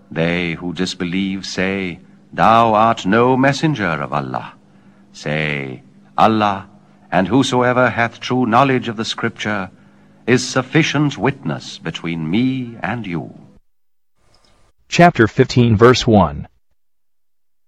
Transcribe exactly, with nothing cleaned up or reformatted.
They who disbelieve say, Thou art no messenger of Allah. Say, Allah, and whosoever hath true knowledge of the Scripture, is sufficient witness between me and you. Chapter fifteen, verse one.